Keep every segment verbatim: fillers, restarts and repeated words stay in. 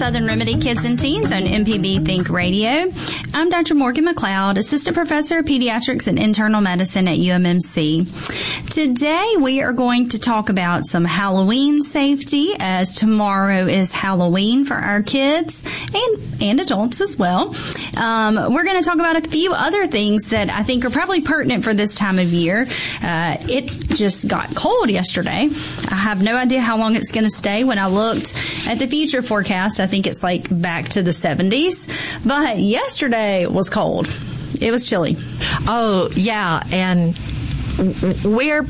Southern Remedy Kids and Teens on M P B Think Radio. I'm Doctor Morgan McLeod, Assistant Professor of Pediatrics and Internal Medicine at U M M C. Today we are going to talk about some Halloween safety, as tomorrow is Halloween for our kids and, and adults as well. Um, we're going to talk about a few other things that I think are probably pertinent for this time of year. Uh, it just got cold yesterday. I have no idea how long it's going to stay. When I looked at the future forecast, I think it's like back to the seventies. But yesterday was cold. It was chilly. Oh, yeah. And we're,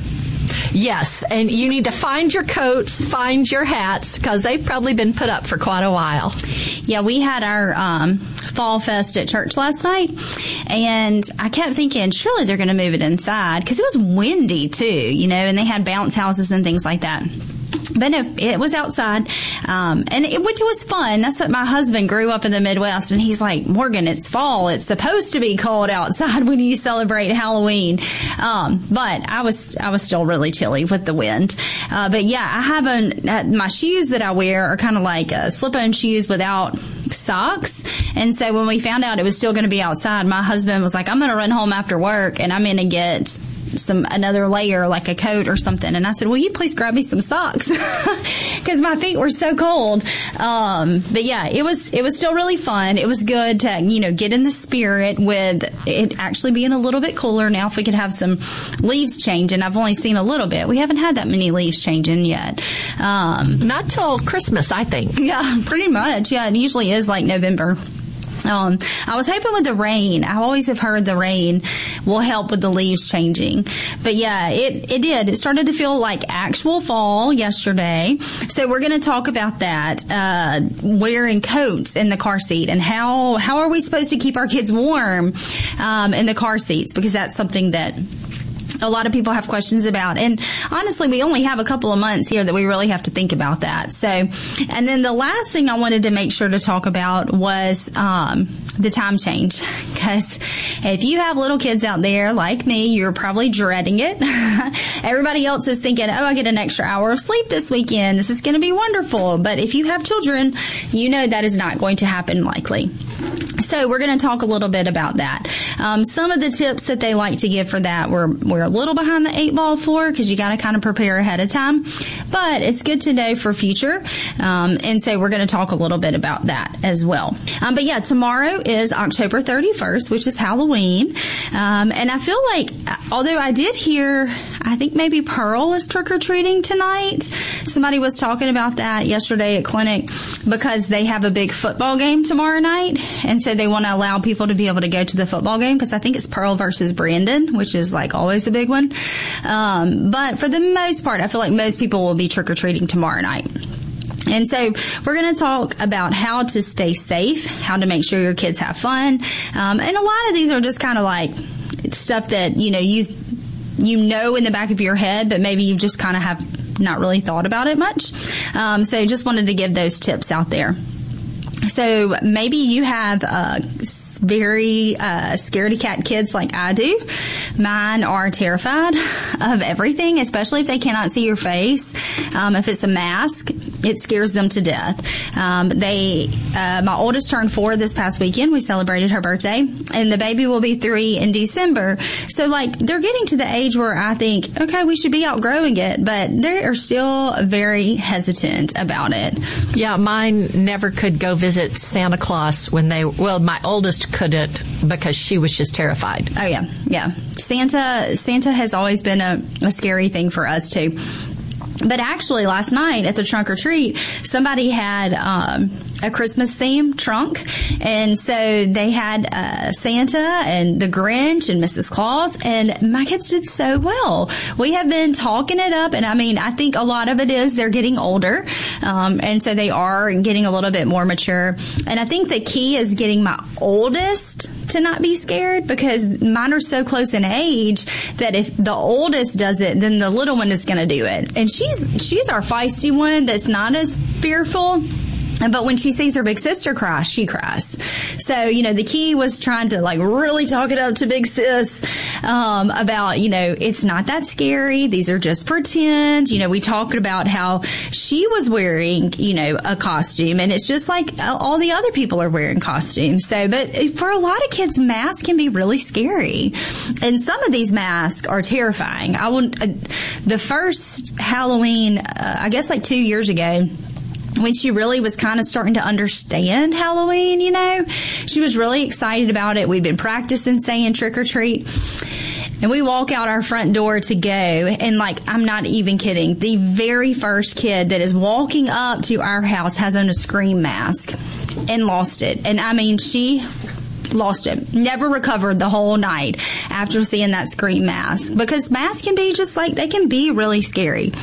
yes. And you need to find your coats, find your hats, because they've probably been put up for quite a while. Yeah, we had our um, Fall Fest at church last night, and I kept thinking, surely they're going to move it inside, because it was windy too, you know, and they had bounce houses and things like that. But no, it was outside, um, and it, which was fun. That's what my husband grew up in the Midwest, and he's like, Morgan, it's fall. It's supposed to be cold outside when you celebrate Halloween. Um, but I was, I was still really chilly with the wind. Uh, but yeah, I have a, uh, my shoes that I wear are kind of like uh, slip-on shoes without socks. And so when we found out it was still going to be outside, my husband was like, I'm going to run home after work and I'm going to get some another layer, like a coat or something. And I said, will you please grab me some socks? Because my feet were so cold. Um, but yeah, it was, it was still really fun. It was good to, you know, get in the spirit with it actually being a little bit cooler. Now if we could have some leaves changing, I've only seen a little bit. We haven't had that many leaves changing yet. Um, Not till Christmas, I think. Yeah, pretty much. Yeah, it usually is like November. Um, I was hoping with the rain. I always have heard the rain will help with the leaves changing. But yeah, it, it did. It started to feel like actual fall yesterday. So we're going to talk about that, uh, wearing coats in the car seat and how, how are we supposed to keep our kids warm, um, in the car seats, because that's something that a lot of people have questions about. And honestly, we only have a couple of months here that we really have to think about that. So, and then the last thing I wanted to make sure to talk about was, um, the time change. Because if you have little kids out there like me, you're probably dreading it. Everybody else is thinking, oh, I get an extra hour of sleep this weekend. This is going to be wonderful. But if you have children, you know that is not going to happen likely. So we're going to talk a little bit about that. Um, some of the tips that they like to give for that, we're, we're a little behind the eight ball for, because you got to kind of prepare ahead of time. But it's good to know for future. Um, and so we're going to talk a little bit about that as well. Um, but yeah, tomorrow is October thirty-first, which is Halloween. Um, and I feel like, although I did hear, I think maybe Pearl is trick-or-treating tonight. Somebody was talking about that yesterday at clinic because they have a big football game tomorrow night. And so they want to allow people to be able to go to the football game, because I think it's Pearl versus Brandon, which is like always a big one. Um, but for the most part, I feel like most people will be trick-or-treating tomorrow night. And so we're going to talk about how to stay safe, how to make sure your kids have fun. Um, and a lot of these are just kind of like stuff that, you know, you, you know in the back of your head, but maybe you just kind of have not really thought about it much. Um, so just wanted to give those tips out there. So maybe you have uh very uh scaredy cat kids like I do. Mine are terrified of everything, especially if they cannot see your face. Um, if it's a mask, it scares them to death. Um, they, uh, my oldest turned four this past weekend. We celebrated her birthday, and the baby will be three in December. So like they're getting to the age where I think, okay, we should be outgrowing it, but they are still very hesitant about it. Yeah, mine never could go visit Santa Claus when they, well, my oldest couldn't because she was just terrified. Oh yeah, yeah. Santa, Santa has always been a, a scary thing for us too. But actually, last night at the trunk or treat, somebody had um, a Christmas themed trunk, and so they had uh, Santa and the Grinch and Missus Claus, and my kids did so well. We have been talking it up, and I mean, I think a lot of it is they're getting older, um, and so they are getting a little bit more mature. And I think the key is getting my oldest to not be scared, because mine are so close in age that if the oldest does it, then the little one is going to do it. And she's she's our feisty one that's not as fearful. But when she sees her big sister cry, she cries. So, you know, the key was trying to like really talk it up to big sis, um, about, you know, it's not that scary. These are just pretend. You know, we talked about how she was wearing, you know, a costume, and it's just like all the other people are wearing costumes. So, but for a lot of kids, masks can be really scary. And some of these masks are terrifying. I will, uh, the first Halloween, uh, I guess like two years ago, when she really was kind of starting to understand Halloween, you know, she was really excited about it. We'd been practicing saying trick or treat. And we walk out our front door to go, and like, I'm not even kidding, the very first kid that is walking up to our house has on a Scream mask and lost it. And I mean, she lost it. Never recovered the whole night after seeing that Scream mask, because masks can be just like, they can be really scary.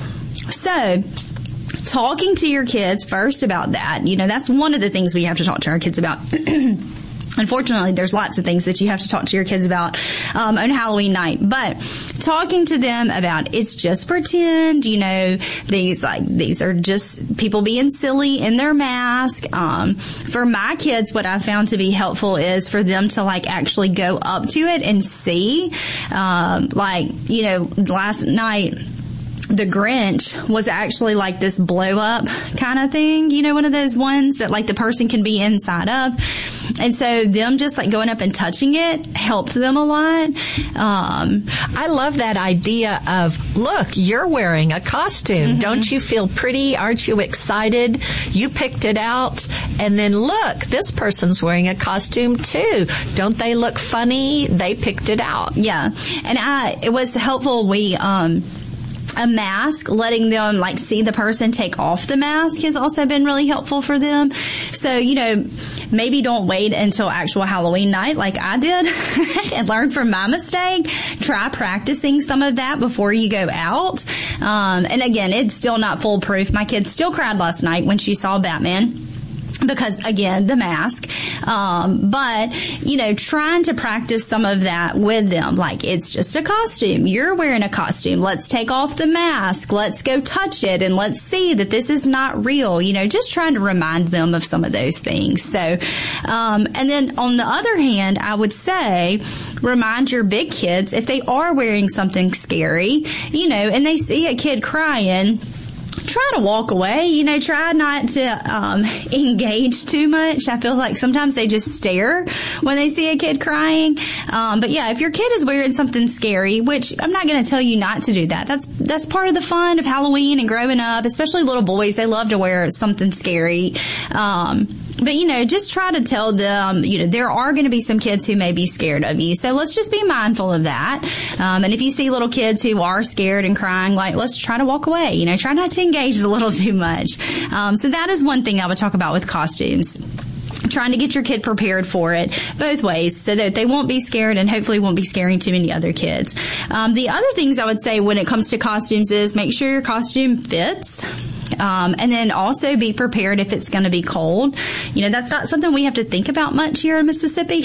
So, talking to your kids first about that, you know, that's one of the things we have to talk to our kids about. Unfortunately, there's lots of things that you have to talk to your kids about um, on Halloween night. But talking to them about it's just pretend, you know, these like these are just people being silly in their mask. Um, for my kids, what I found to be helpful is for them to like actually go up to it and see. Um, like, you know, last night, the Grinch was actually like this blow up kind of thing, you know, one of those ones that like the person can be inside of. And so them just like going up and touching it helped them a lot. Um, I love that idea of, look, you're wearing a costume. Mm-hmm. Don't you feel pretty? Aren't you excited? You picked it out. And then look, this person's wearing a costume too. Don't they look funny? They picked it out. Yeah. And I, it was helpful. We, um, a mask, letting them like see the person take off the mask has also been really helpful for them. So, you know, maybe don't wait until actual Halloween night like I did and learn from my mistake. Try practicing some of that before you go out. Um, and again, it's still not foolproof. My kid still cried last night when she saw Batman, because again, the mask. Um, but, you know, trying to practice some of that with them. Like, it's just a costume. You're wearing a costume. Let's take off the mask. Let's go touch it and let's see that this is not real. You know, just trying to remind them of some of those things. So, um, and then on the other hand, I would say, remind your big kids, if they are wearing something scary, you know, and they see a kid crying, try to walk away, you know, try not to um, engage too much. I feel like sometimes they just stare when they see a kid crying. Um, but yeah, if your kid is wearing something scary, which I'm not going to tell you not to do that. That's, that's part of the fun of Halloween and growing up, especially little boys. They love to wear something scary. Um, But, you know, just try to tell them, you know, there are going to be some kids who may be scared of you. So let's just be mindful of that. Um, and if you see little kids who are scared and crying, like, let's try to walk away. You know, try not to engage a little too much. Um, so that is one thing I would talk about with costumes. Trying to get your kid prepared for it both ways so that they won't be scared and hopefully won't be scaring too many other kids. Um, the other things I would say when it comes to costumes is make sure your costume fits. Um, and then also be prepared if it's going to be cold. You know, that's not something we have to think about much here in Mississippi.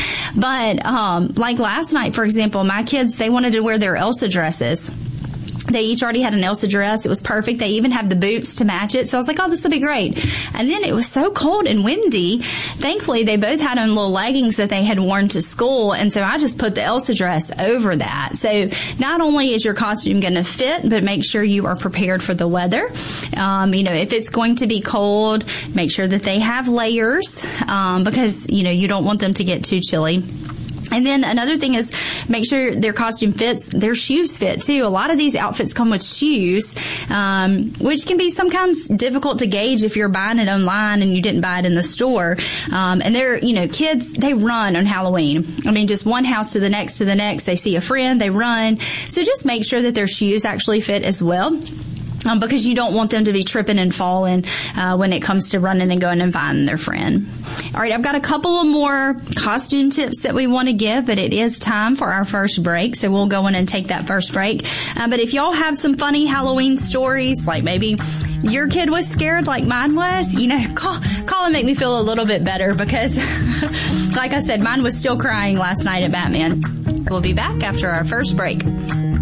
But, um, like last night, for example, my kids, they wanted to wear their Elsa dresses. They each already had an Elsa dress. It was perfect. They even had the boots to match it. So I was like, oh, this will be great. And then it was so cold and windy. Thankfully, they both had on little leggings that they had worn to school. And so I just put the Elsa dress over that. So not only is your costume going to fit, but make sure you are prepared for the weather. Um, you know, if it's going to be cold, make sure that they have layers, um, because, you know, you don't want them to get too chilly. And then another thing is make sure their costume fits, their shoes fit too. A lot of these outfits come with shoes, um, which can be sometimes difficult to gauge if you're buying it online and you didn't buy it in the store. Um, and they're, you know, kids, they run on Halloween. I mean, just one house to the next to the next. They see a friend, they run. So just make sure that their shoes actually fit as well. Um, because you don't want them to be tripping and falling uh, when it comes to running and going and finding their friend. All right, I've got a couple of more costume tips that we want to give, but it is time for our first break, so we'll go in and take that first break. Uh, but if y'all have some funny Halloween stories, like maybe your kid was scared like mine was, you know, call, call and make me feel a little bit better because, like I said, mine was still crying last night at Batman. We'll be back after our first break.